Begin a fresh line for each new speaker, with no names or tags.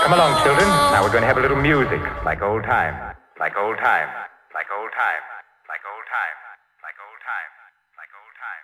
Come along, children. Now we're going to have a little music, like old time, like old time, like old time, like old time, like old time, like old time.